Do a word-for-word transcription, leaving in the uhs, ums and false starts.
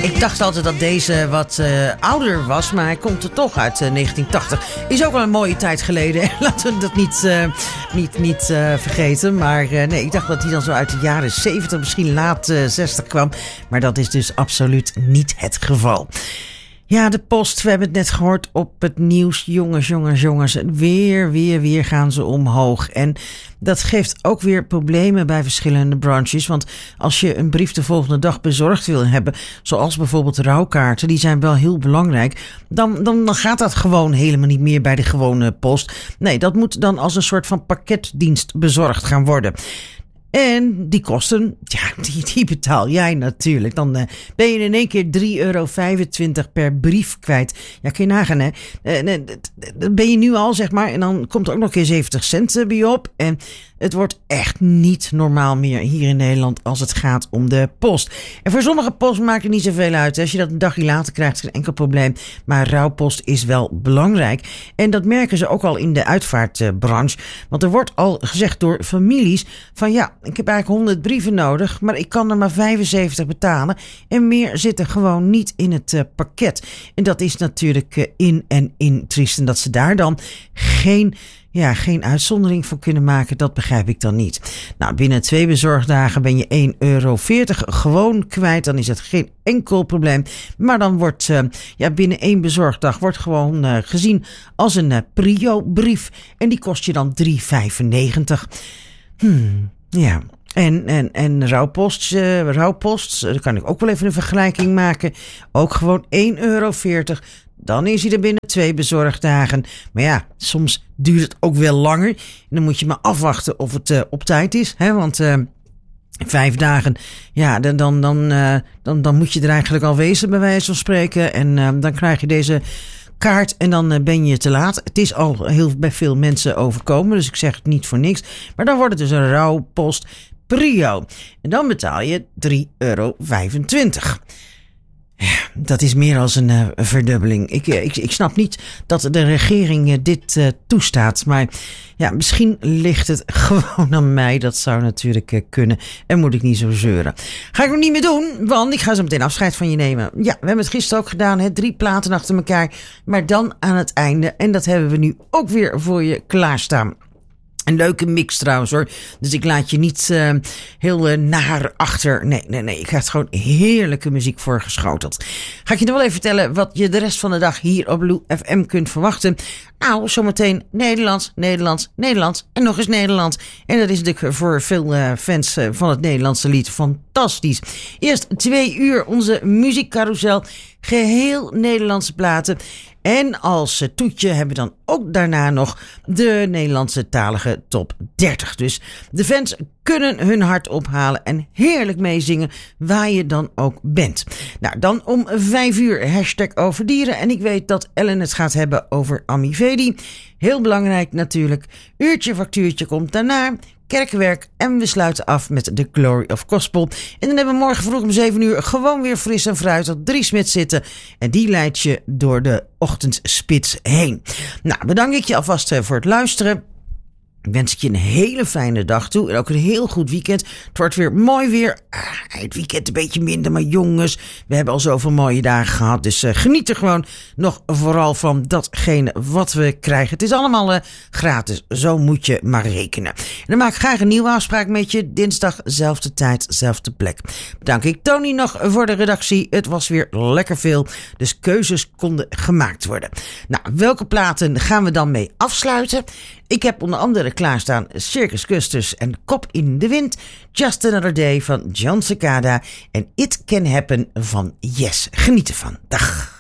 Ik dacht altijd dat deze wat uh, ouder was, maar hij komt er toch uit uh, negentien tachtig. Is ook wel een mooie tijd geleden. Laten we dat niet, uh, niet, niet uh, vergeten. Maar uh, nee, ik dacht dat hij dan zo uit de jaren zeventig, misschien laat uh, zestig kwam. Maar dat is dus absoluut niet het geval. Ja, de post, we hebben het net gehoord op het nieuws. Jongens, jongens, jongens. Weer, weer, weer gaan ze omhoog. En dat geeft ook weer problemen bij verschillende branches. Want als je een brief de volgende dag bezorgd wil hebben, zoals bijvoorbeeld rouwkaarten, die zijn wel heel belangrijk, dan, dan, dan gaat dat gewoon helemaal niet meer bij de gewone post. Nee, dat moet dan als een soort van pakketdienst bezorgd gaan worden. En die kosten, ja, die, die betaal jij natuurlijk. Dan uh, ben je in één keer drie euro vijfentwintig per brief kwijt. Ja, kun je nagaan, hè. Uh, dat ben je nu al, zeg maar. En dan komt er ook nog een keer zeventig cent bij op. En het wordt echt niet normaal meer hier in Nederland als het gaat om de post. En voor sommige post maakt het niet zoveel uit. Als je dat een dagje later krijgt, is geen enkel probleem. Maar rouwpost is wel belangrijk. En dat merken ze ook al in de uitvaartbranche. Want er wordt al gezegd door families van ja, ik heb eigenlijk honderd brieven nodig, maar ik kan er maar vijfenzeventig betalen. En meer zit er gewoon niet in het uh, pakket. En dat is natuurlijk uh, in en in triest. En dat ze daar dan geen... Ja, geen uitzondering voor kunnen maken, dat begrijp ik dan niet. Nou, binnen twee bezorgdagen ben je één euro veertig gewoon kwijt. Dan is het geen enkel probleem. Maar dan wordt, uh, ja, binnen één bezorgdag wordt gewoon uh, gezien als een uh, prio-brief. En die kost je dan drie euro vijfennegentig. Hmm, ja... En, en, en rouwpost, uh, rouwpost, daar kan ik ook wel even een vergelijking maken. Ook gewoon één euro veertig. Dan is hij er binnen twee bezorgdagen. Maar ja, soms duurt het ook wel langer. En dan moet je maar afwachten of het uh, op tijd is. Hè? Want uh, vijf dagen, ja, dan, dan, dan, uh, dan, dan moet je er eigenlijk al wezen, bij wijze van spreken. En uh, dan krijg je deze kaart en dan uh, ben je te laat. Het is al heel bij veel mensen overkomen, dus ik zeg het niet voor niks. Maar dan wordt het dus een rouwpost prio. En dan betaal je drie euro vijfentwintig. Ja, dat is meer als een uh, verdubbeling. Ik, ik, ik snap niet dat de regering uh, dit uh, toestaat. Maar ja, misschien ligt het gewoon aan mij. Dat zou natuurlijk uh, kunnen. En moet ik niet zo zeuren. Ga ik nog niet meer doen, want ik ga zo meteen afscheid van je nemen. Ja, we hebben het gisteren ook gedaan. Hè? Drie platen achter elkaar. Maar dan aan het einde. En dat hebben we nu ook weer voor je klaarstaan. Een leuke mix trouwens hoor. Dus ik laat je niet uh, heel uh, naar achter. Nee, nee, nee. Ik heb gewoon heerlijke muziek voorgeschoteld. Ga ik je nog wel even vertellen wat je de rest van de dag hier op Lou F M kunt verwachten. Nou, zometeen Nederlands, Nederlands, Nederlands en nog eens Nederlands. En dat is natuurlijk voor veel uh, fans uh, van het Nederlandse lied fantastisch. Eerst twee uur onze muziekcarousel. Geheel Nederlandse platen. En als toetje hebben we dan ook daarna nog de Nederlandse talige top dertig. Dus de fans kunnen hun hart ophalen en heerlijk meezingen waar je dan ook bent. Nou, dan om vijf uur hashtag over dieren. En ik weet dat Ellen het gaat hebben over Amivedi. Heel belangrijk natuurlijk. Uurtje factuurtje komt daarna. Kerkwerk en we sluiten af met The Glory of Gospel. En dan hebben we morgen vroeg om zeven uur gewoon weer fris en fruitig Dries Smit zitten. En die leidt je door de ochtendspits heen. Nou, bedank ik je alvast voor het luisteren. Wens ik je een hele fijne dag toe. En ook een heel goed weekend. Het wordt weer mooi weer. Ah, het weekend een beetje minder. Maar jongens, we hebben al zoveel mooie dagen gehad. Dus uh, geniet er gewoon nog vooral van datgene wat we krijgen. Het is allemaal uh, gratis. Zo moet je maar rekenen. En dan maak ik graag een nieuwe afspraak met je. Dinsdag, zelfde tijd, zelfde plek. Bedank ik Tony nog voor de redactie. Het was weer lekker veel. Dus keuzes konden gemaakt worden. Nou, welke platen gaan we dan mee afsluiten? Ik heb onder andere klaarstaan Circus Custus en Kop in de Wind, Just Another Day van John Cicada en It Can Happen van Yes. Geniet ervan. Dag.